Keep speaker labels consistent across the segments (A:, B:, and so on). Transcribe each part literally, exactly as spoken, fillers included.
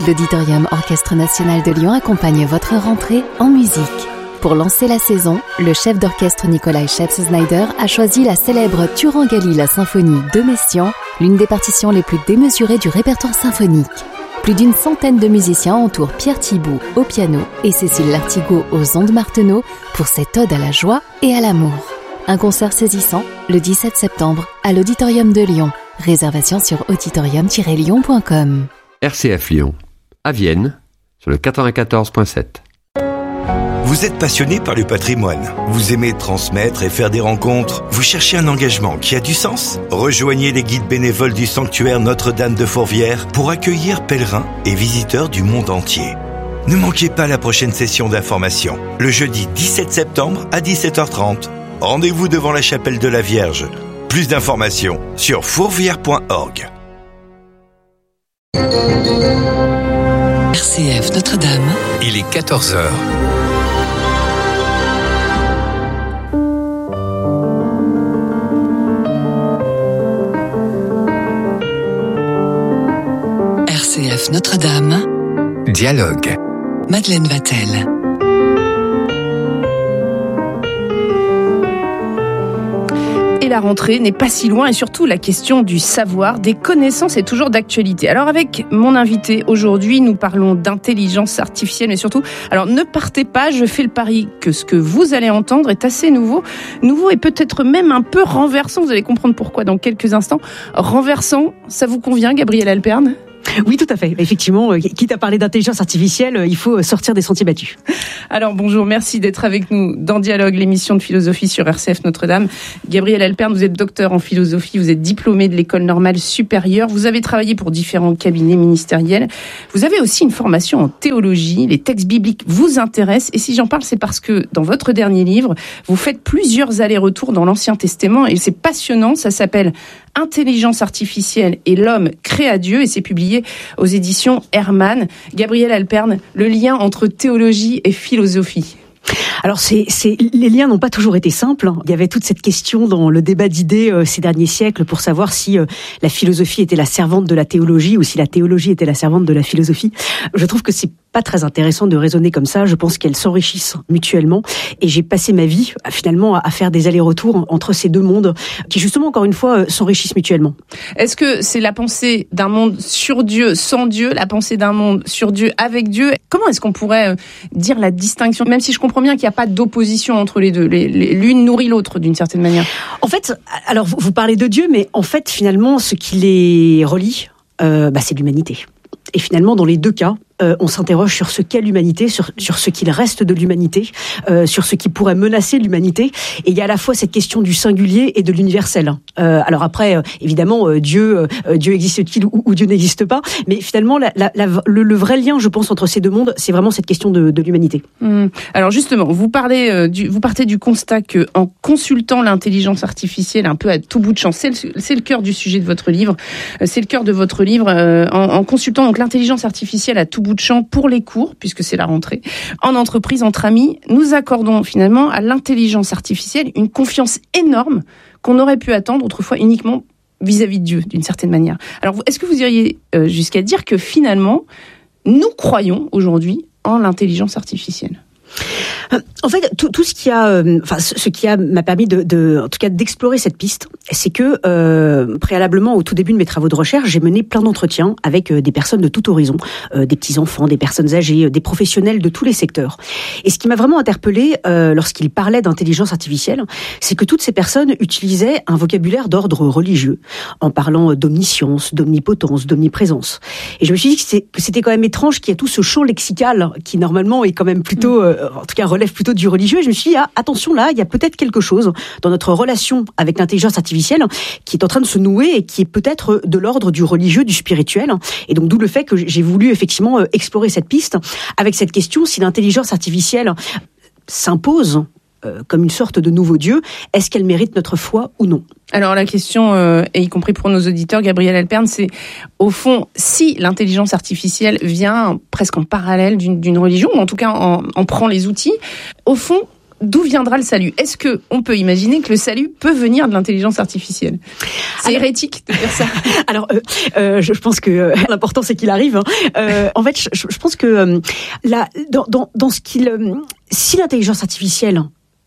A: L'Auditorium Orchestre National de Lyon accompagne votre rentrée en musique. Pour lancer la saison, le chef d'orchestre Nikolai Schatz-Snyder a choisi la célèbre Turangalila la symphonie de Messiaen, l'une des partitions les plus démesurées du répertoire symphonique. Plus d'une centaine de musiciens entourent Pierre Thibault au piano et Cécile Lartigot aux ondes Martenot pour cette ode à la joie et à l'amour. Un concert saisissant le dix-sept septembre à l'Auditorium de Lyon. Réservation sur auditorium tiret lyon point com.
B: R C F Lyon, à Vienne, sur le quatre-vingt-quatorze virgule sept.
C: Vous êtes passionné par le patrimoine, vous aimez transmettre et faire des rencontres, vous cherchez un engagement qui a du sens? Rejoignez les guides bénévoles du sanctuaire Notre-Dame de Fourvière pour accueillir pèlerins et visiteurs du monde entier. Ne manquez pas la prochaine session d'information, le jeudi dix-sept septembre à dix-sept heures trente. Rendez-vous devant la chapelle de la Vierge. Plus d'informations sur fourvière point org.
D: R C F Notre-Dame.
E: Il est quatorze heures.
D: R C F Notre-Dame.
E: Dialogue.
D: Madeleine Vatel.
F: Et la rentrée n'est pas si loin et surtout la question du savoir, des connaissances est toujours d'actualité. Alors avec mon invité aujourd'hui, nous parlons d'intelligence artificielle mais surtout, alors ne partez pas, je fais le pari que ce que vous allez entendre est assez nouveau, nouveau et peut-être même un peu renversant, vous allez comprendre pourquoi dans quelques instants. Renversant, ça vous convient Gabrielle Alperne ?
G: Oui, tout à fait. Effectivement, quitte à parler d'intelligence artificielle, il faut sortir des sentiers battus.
F: Alors bonjour, merci d'être avec nous dans Dialogue, l'émission de philosophie sur R C F Notre-Dame. Gabrielle Alperne, vous êtes docteur en philosophie, vous êtes diplômée de l'École normale supérieure, vous avez travaillé pour différents cabinets ministériels. Vous avez aussi une formation en théologie, les textes bibliques vous intéressent. Et si j'en parle, c'est parce que dans votre dernier livre, vous faites plusieurs allers-retours dans l'Ancien Testament et c'est passionnant, ça s'appelle Intelligence artificielle et l'homme créa Dieu et c'est publié aux éditions Hermann. Gabrielle Alperne, le lien entre théologie et philosophie.
G: Alors, c'est, c'est, les liens n'ont pas toujours été simples. Il y avait toute cette question dans le débat d'idées euh, ces derniers siècles pour savoir si euh, la philosophie était la servante de la théologie ou si la théologie était la servante de la philosophie. Je trouve que c'est pas très intéressant de raisonner comme ça. Je pense qu'elles s'enrichissent mutuellement. Et j'ai passé ma vie, finalement, à faire des allers-retours entre ces deux mondes qui, justement, encore une fois, s'enrichissent mutuellement.
F: Est-ce que c'est la pensée d'un monde sur Dieu, sans Dieu, la pensée d'un monde sur Dieu, avec Dieu? Comment est-ce qu'on pourrait dire la distinction, même si je comprends bien qu'il n'y a pas d'opposition entre les deux, les, les, l'une nourrit l'autre d'une certaine manière?
G: En fait, alors vous, vous parlez de Dieu, mais en fait, finalement, ce qui les relie, euh, bah, c'est l'humanité. Et finalement, dans les deux cas, euh, on s'interroge sur ce qu'est l'humanité, sur, sur ce qu'il reste de l'humanité, euh, sur ce qui pourrait menacer l'humanité. Et il y a à la fois cette question du singulier et de l'universel. Euh, alors après, euh, évidemment, euh, Dieu, euh, Dieu existe-t-il ou, ou Dieu n'existe pas? Mais finalement, la, la, la, le, le vrai lien, je pense, entre ces deux mondes, c'est vraiment cette question de, de l'humanité.
F: Mmh. Alors justement, vous parlez, euh, du, vous partez du constat que, en consultant l'intelligence artificielle un peu à tout bout de champ, c'est le, c'est le cœur du sujet de votre livre. C'est le cœur de votre livre. Euh, en, en consultant donc l'intelligence artificielle à tout bout de champ pour les cours, puisque c'est la rentrée, en entreprise, entre amis, nous accordons finalement à l'intelligence artificielle une confiance énorme qu'on aurait pu attendre autrefois uniquement vis-à-vis de Dieu, d'une certaine manière. Alors, est-ce que vous iriez euh, jusqu'à dire que finalement, nous croyons aujourd'hui en l'intelligence artificielle ?
G: En fait, tout, tout ce qui a, euh, enfin, ce qui a m'a permis de, de, en tout cas, d'explorer cette piste, c'est que euh, préalablement, au tout début de mes travaux de recherche, j'ai mené plein d'entretiens avec euh, des personnes de tout horizon, euh, des petits enfants, des personnes âgées, euh, des professionnels de tous les secteurs. Et ce qui m'a vraiment interpellée euh, lorsqu'ils parlaient d'intelligence artificielle, c'est que toutes ces personnes utilisaient un vocabulaire d'ordre religieux, en parlant d'omniscience, d'omnipotence, d'omniprésence. Et je me suis dit que, c'est, que c'était quand même étrange qu'il y ait tout ce champ lexical qui normalement est quand même plutôt, euh, en tout cas, relève plutôt du religieux. Et je me suis dit, ah, attention là, il y a peut-être quelque chose dans notre relation avec l'intelligence artificielle qui est en train de se nouer et qui est peut-être de l'ordre du religieux, du spirituel. Et donc, d'où le fait que j'ai voulu effectivement explorer cette piste avec cette question, si l'intelligence artificielle s'impose euh, comme une sorte de nouveau Dieu, est-ce qu'elle mérite notre foi ou non ?
F: Alors la question, euh, et y compris pour nos auditeurs, Gabrielle Alperne, c'est au fond, si l'intelligence artificielle vient presque en parallèle d'une, d'une religion, ou en tout cas en, en prend les outils, au fond, d'où viendra le salut? Est-ce que on peut imaginer que le salut peut venir de l'intelligence artificielle? C'est Alors, hérétique de dire ça.
G: Alors, euh, euh, je, je pense que euh, l'important c'est qu'il arrive. Hein. Euh, en fait, je, je pense que euh, là, dans, dans, dans ce qu'il, euh, si l'intelligence artificielle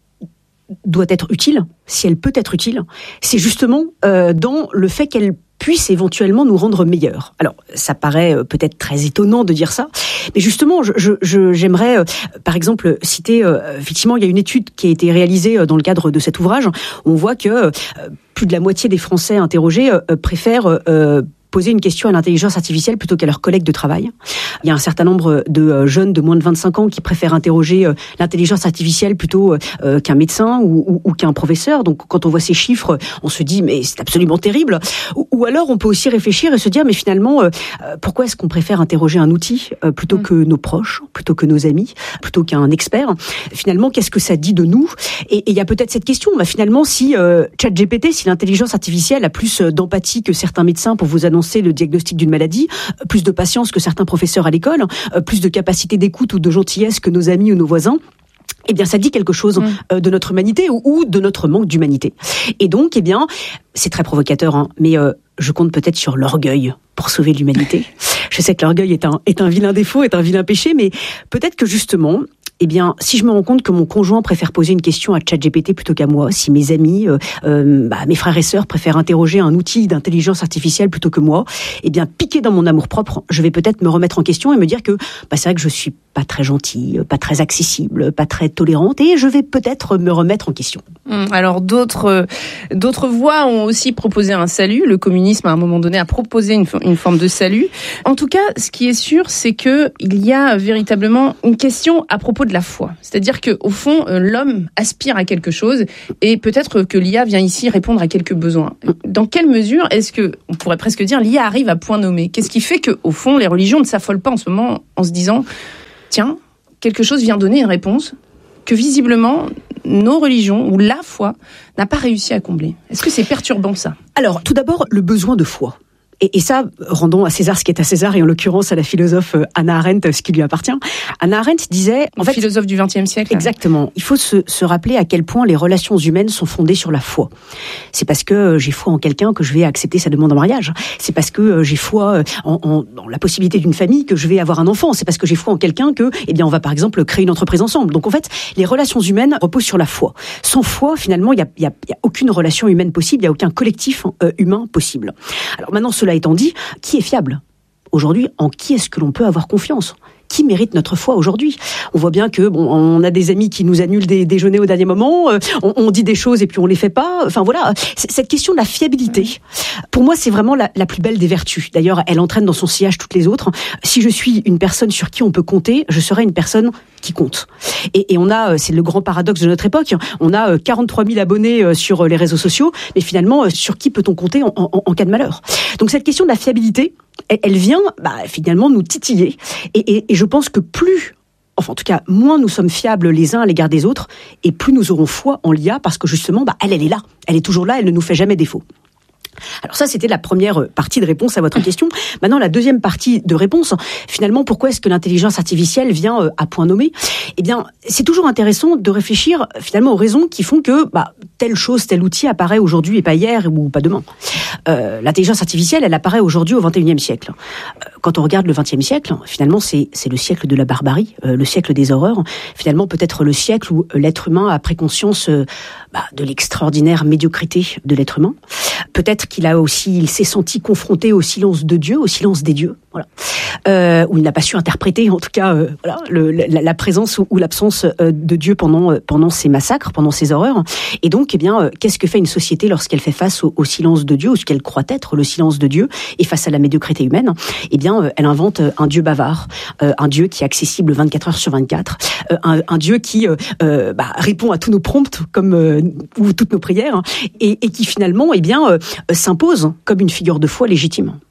G: doit être utile, si elle peut être utile, c'est justement euh, dans le fait qu'elle puisse éventuellement nous rendre meilleurs. Alors, ça paraît peut-être très étonnant de dire ça, mais justement, je, je, j'aimerais, euh, par exemple, citer, euh, effectivement, il y a une étude qui a été réalisée euh, dans le cadre de cet ouvrage, où on voit que euh, plus de la moitié des Français interrogés euh, préfèrent euh, poser une question à l'intelligence artificielle plutôt qu'à leurs collègues de travail. Il y a un certain nombre de jeunes de moins de vingt-cinq ans qui préfèrent interroger l'intelligence artificielle plutôt qu'un médecin ou, ou, ou qu'un professeur. Donc, quand on voit ces chiffres, on se dit, mais c'est absolument terrible. Ou, ou alors, on peut aussi réfléchir et se dire, mais finalement, euh, pourquoi est-ce qu'on préfère interroger un outil euh, plutôt que nos proches, plutôt que nos amis, plutôt qu'un expert? Finalement, qu'est-ce que ça dit de nous? Et il y a peut-être cette question, bah, finalement, si euh, ChatGPT, si l'intelligence artificielle a plus d'empathie que certains médecins pour vous annoncer le diagnostic d'une maladie, plus de patience que certains professeurs à l'école, plus de capacité d'écoute ou de gentillesse que nos amis ou nos voisins, eh bien, ça dit quelque chose mmh. de notre humanité ou, ou de notre manque d'humanité. Et donc, eh bien, c'est très provocateur, hein, mais euh, je compte peut-être sur l'orgueil pour sauver l'humanité. Je sais que l'orgueil est un, est un vilain défaut, est un vilain péché, mais peut-être que justement, eh bien, si je me rends compte que mon conjoint préfère poser une question à ChatGPT plutôt qu'à moi, si mes amis, euh, euh, bah, mes frères et sœurs préfèrent interroger un outil d'intelligence artificielle plutôt que moi, eh bien, piqué dans mon amour-propre, je vais peut-être me remettre en question et me dire que bah, c'est vrai que je suis pas très gentille, pas très accessible, pas très tolérante, et je vais peut-être me remettre en question.
F: Alors, d'autres, euh, d'autres voix ont aussi proposé un salut. Le communisme, à un moment donné, a proposé une, une forme de salut. En tout cas, ce qui est sûr, c'est que il y a véritablement une question à propos de la foi. C'est-à-dire que, au fond, l'homme aspire à quelque chose et peut-être que l'I A vient ici répondre à quelques besoins. Dans quelle mesure est-ce que, on pourrait presque dire, l'I A arrive à point nommé? Qu'est-ce qui fait que, au fond, les religions ne s'affolent pas en ce moment en se disant, tiens, quelque chose vient donner une réponse que visiblement nos religions ou la foi n'a pas réussi à combler? Est-ce que c'est perturbant ça?
G: Alors, tout d'abord, le besoin de foi. Et, et ça, rendons à César ce qui est à César, et en l'occurrence à la philosophe Hannah Arendt ce qui lui appartient. Hannah Arendt disait...
F: En fait, philosophe du vingtième siècle.
G: Exactement. Il faut se, se rappeler à quel point les relations humaines sont fondées sur la foi. C'est parce que j'ai foi en quelqu'un que je vais accepter sa demande en mariage. C'est parce que j'ai foi en, en, en la possibilité d'une famille que je vais avoir un enfant. C'est parce que j'ai foi en quelqu'un que, eh bien, on va par exemple créer une entreprise ensemble. Donc en fait, les relations humaines reposent sur la foi. Sans foi, finalement, il y a, il y a, il y a aucune relation humaine possible, il y a aucun collectif euh, humain possible. Alors maintenant, cela étant dit, qui est fiable? Aujourd'hui, en qui est-ce que l'on peut avoir confiance? Qui mérite notre foi aujourd'hui? On voit bien que bon, on a des amis qui nous annulent des déjeuners au dernier moment, euh, on, on dit des choses et puis on les fait pas. Enfin voilà, c- cette question de la fiabilité, pour moi, c'est vraiment la, la plus belle des vertus. D'ailleurs, elle entraîne dans son sillage toutes les autres. Si je suis une personne sur qui on peut compter, je serai une personne qui compte. Et, et on a, c'est le grand paradoxe de notre époque, on a quarante-trois mille abonnés sur les réseaux sociaux, mais finalement, sur qui peut-on compter en, en, en cas de malheur? Donc cette question de la fiabilité, elle, elle vient bah, finalement nous titiller. Et, et, et je pense que plus, enfin en tout cas, moins nous sommes fiables les uns à l'égard des autres, et plus nous aurons foi en l'I A, parce que justement, bah, elle, elle est là. Elle est toujours là, elle ne nous fait jamais défaut. Alors ça, c'était la première partie de réponse à votre question. Maintenant, la deuxième partie de réponse, finalement, pourquoi est-ce que l'intelligence artificielle vient à point nommé? Eh bien, c'est toujours intéressant de réfléchir finalement aux raisons qui font que bah, telle chose, tel outil apparaît aujourd'hui et pas hier ou pas demain. Euh, l'intelligence artificielle, elle apparaît aujourd'hui au vingt et unième siècle. Euh, quand on regarde le vingtième siècle, finalement, c'est, c'est le siècle de la barbarie, euh, le siècle des horreurs. Finalement, peut-être le siècle où l'être humain a pris conscience euh, bah, de l'extraordinaire médiocrité de l'être humain. Peut-être qu'il a aussi, il s'est senti confronté au silence de Dieu, au silence des dieux, voilà, euh, où il n'a pas su interpréter, en tout cas, euh, voilà, le, la, la présence ou, ou l'absence euh, de Dieu pendant euh, pendant ces massacres, pendant ces horreurs. Et donc, eh bien, euh, qu'est-ce que fait une société lorsqu'elle fait face au, au silence de Dieu, ou ce qu'elle croit être le silence de Dieu, et face à la médiocrité humaine? Eh bien, euh, elle invente un Dieu bavard, euh, un Dieu qui est accessible vingt-quatre heures sur vingt-quatre, euh, un, un Dieu qui euh, euh, bah, répond à tous nos prompts comme euh, ou toutes nos prières, et, et qui finalement, eh bien, euh, s'impose comme une figure de foi légitime.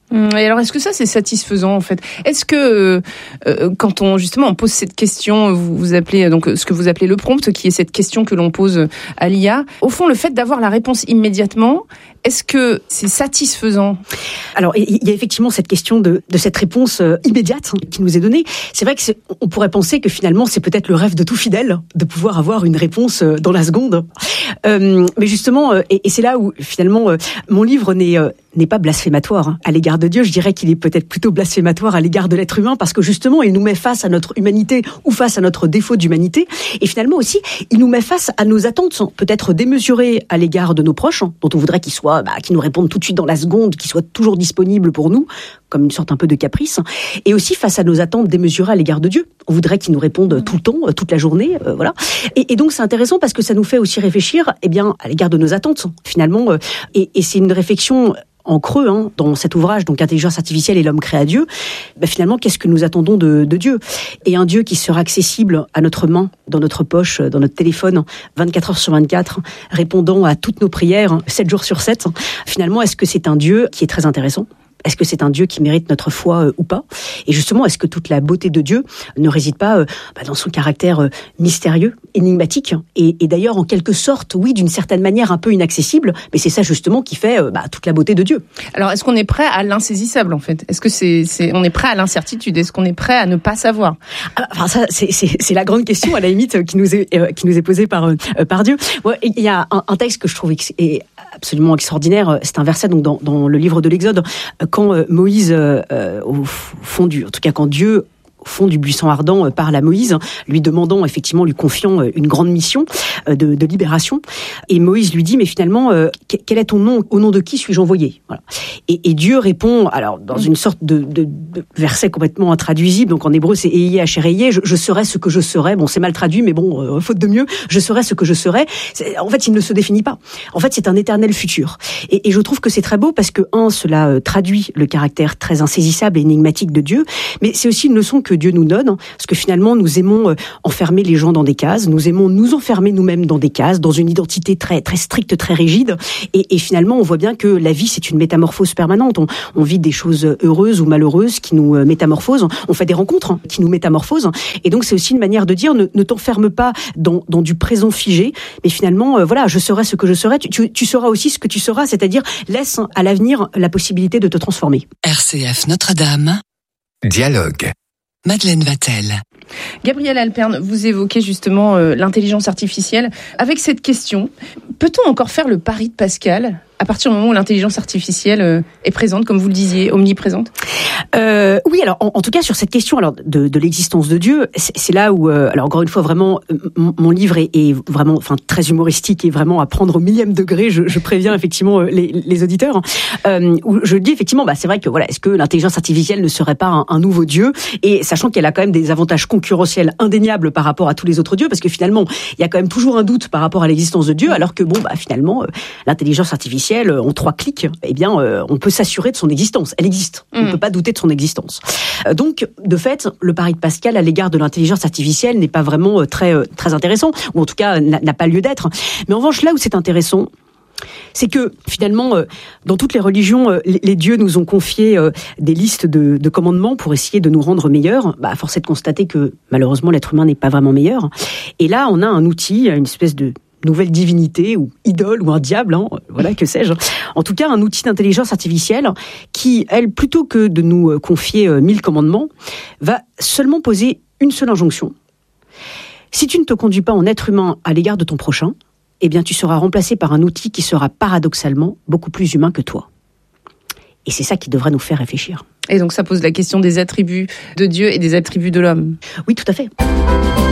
F: Et alors, est-ce que ça, c'est satisfaisant, en fait? Est-ce que, euh, quand on, justement, on pose cette question, vous, vous appelez, donc, ce que vous appelez le prompt, qui est cette question que l'on pose à l'I A, au fond, le fait d'avoir la réponse immédiatement, est-ce que c'est satisfaisant?
G: Alors, il y a effectivement cette question de, de cette réponse euh, immédiate hein, qui nous est donnée. C'est vrai que c'est, on pourrait penser que finalement, c'est peut-être le rêve de tout fidèle de pouvoir avoir une réponse euh, dans la seconde. Euh, mais justement, euh, et, et c'est là où finalement, euh, mon livre n'est euh, n'est pas blasphématoire hein, à l'égard de Dieu. Je dirais qu'il est peut-être plutôt blasphématoire à l'égard de l'être humain parce que justement, il nous met face à notre humanité ou face à notre défaut d'humanité. Et finalement aussi, il nous met face à nos attentes peut-être démesurées à l'égard de nos proches, hein, dont on voudrait qu'ils soient, bah, qu'ils nous répondent tout de suite dans la seconde, qu'ils soient toujours disponibles pour nous, comme une sorte un peu de caprice. Et aussi face à nos attentes démesurées à l'égard de Dieu. On voudrait qu'il nous réponde tout le temps, toute la journée, euh, voilà. Et, et donc c'est intéressant parce que ça nous fait aussi réfléchir, eh bien, à l'égard de nos attentes, finalement. Euh, et, et c'est une réflexion en creux, hein, dans cet ouvrage, donc Intelligence artificielle et l'homme créé à Dieu, ben finalement, qu'est-ce que nous attendons de, de Dieu? Et un Dieu qui sera accessible à notre main, dans notre poche, dans notre téléphone, vingt-quatre heures sur vingt-quatre, répondant à toutes nos prières, sept jours sur sept. Finalement, est-ce que c'est un Dieu qui est très intéressant? Est-ce que c'est un Dieu qui mérite notre foi euh, ou pas? Et justement, est-ce que toute la beauté de Dieu ne réside pas euh, bah, dans son caractère euh, mystérieux, énigmatique, et, et d'ailleurs en quelque sorte, oui, d'une certaine manière un peu inaccessible, mais c'est ça justement qui fait euh, bah, toute la beauté de Dieu.
F: Alors, est-ce qu'on est prêt à l'insaisissable en fait? Est-ce que c'est, c'est, on est prêt à l'incertitude? Est-ce qu'on est prêt à ne pas savoir?
G: Ah, enfin, ça, c'est, c'est, c'est la grande question à la limite qui nous est euh, qui nous est posée par euh, par Dieu. Ouais, il y a un, un texte que je trouve ex- est absolument extraordinaire. C'est un verset donc dans, dans le livre de l'Exode. Quand Moïse, euh, au fond du, en tout cas quand Dieu, au fond du buisson ardent, parle à Moïse, lui demandant, effectivement, lui confiant une grande mission de, de libération. Et Moïse lui dit, mais finalement, euh, quel est ton nom? Au nom de qui suis-je envoyé? Voilà. Et, et Dieu répond, alors, dans une sorte de, de, de verset complètement intraduisible, donc en hébreu, c'est Eyé Asher, je, je serai ce que je serai. Bon, c'est mal traduit, mais bon, euh, faute de mieux, je serai ce que je serai. C'est, en fait, il ne se définit pas. En fait, c'est un éternel futur. Et, et je trouve que c'est très beau parce que, un, cela euh, traduit le caractère très insaisissable et énigmatique de Dieu, mais c'est aussi une leçon que Dieu nous donne, parce que finalement, nous aimons euh, enfermer les gens dans des cases, nous aimons nous enfermer nous-mêmes dans des cases, dans une identité très très stricte, très rigide, et, et finalement, on voit bien que la vie, c'est une métamorphose permanente. On, on vit des choses heureuses ou malheureuses qui nous euh, métamorphosent, on fait des rencontres hein, qui nous métamorphosent, et donc c'est aussi une manière de dire, ne, ne t'enferme pas dans, dans du présent figé, mais finalement, euh, voilà, je serai ce que je serai, tu, tu, tu seras aussi ce que tu seras, c'est-à-dire laisse à l'avenir la possibilité de te transformer.
D: R C F Notre-Dame.
E: Dialogue.
D: Madeleine Vatel.
F: Gabrielle Alperne, vous évoquez justement euh, l'intelligence artificielle. Avec cette question, peut-on encore faire le pari de Pascal à partir du moment où l'intelligence artificielle euh, est présente, comme vous le disiez, omniprésente?
G: euh, Oui, alors en, en tout cas sur cette question alors de, de l'existence de Dieu, c'est, c'est là où, euh, alors encore une fois, vraiment, mon, mon livre est, est vraiment, enfin très humoristique et vraiment à prendre au millième degré. Je, je préviens effectivement les, les auditeurs. Euh, où je dis effectivement, bah c'est vrai que voilà, est-ce que l'intelligence artificielle ne serait pas un, un nouveau Dieu? Et sachant qu'elle a quand même des avantages concurrentiels indéniables par rapport à tous les autres dieux, parce que finalement, il y a quand même toujours un doute par rapport à l'existence de Dieu, alors que bon, bah finalement, euh, l'intelligence artificielle en trois clics, eh bien, euh, on peut s'assurer de son existence. Elle existe. On ne mmh. peut pas douter de son existence. Euh, donc, de fait, le pari de Pascal à l'égard de l'intelligence artificielle n'est pas vraiment euh, très euh, très intéressant, ou en tout cas n'a, n'a pas lieu d'être. Mais en revanche, là où c'est intéressant, c'est que finalement, euh, dans toutes les religions, euh, les, les dieux nous ont confié euh, des listes de, de commandements pour essayer de nous rendre meilleurs. Bah, force est de constater que malheureusement, l'être humain n'est pas vraiment meilleur. Et là, on a un outil, une espèce de nouvelle divinité ou idole ou un diable, hein, voilà, que sais-je. En tout cas, un outil d'intelligence artificielle qui, elle, plutôt que de nous confier euh, mille commandements, va seulement poser une seule injonction. Si tu ne te conduis pas en être humain à l'égard de ton prochain, eh bien, tu seras remplacé par un outil qui sera paradoxalement beaucoup plus humain que toi. Et c'est ça qui devrait nous faire réfléchir.
F: Et donc, ça pose la question des attributs de Dieu et des attributs de l'homme.
G: Oui, tout à fait.